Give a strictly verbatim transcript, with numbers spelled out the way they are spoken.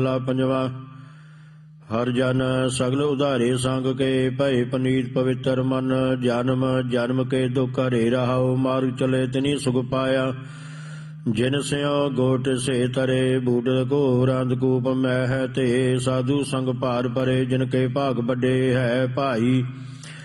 ਲਾ ਪੰਜਵਾ। ਹਰ ਜਨ ਸਗਲ ਉਧਾਰੇ ਸੰਗ ਕੇ, ਭਏ ਪਨੀਤ ਪਵਿੱਤਰ ਮਨ। ਜਨਮ ਜਨਮ ਕੇ ਦੁਖ ਹਰੇ ਰਹਾਉ, ਮਾਰਗ ਚਲੇ ਤਿਨੀ ਸੁਖ ਪਾਇਆ। ਜਿਨ ਸਿਉ ਗੋਟ ਸੇ ਤਰੇ, ਬੂਟਲ ਘੋਰ ਅੰਧਕੂਪ ਮਹਿ ਹੈ ਤੇ। ਸਾਧੂ ਸੰਗ ਭਾਰ ਪਰੇ, ਜਿਨ ਕੇ ਭਾਗ ਵੱਡੇ ਹੈ ਭਾਈ।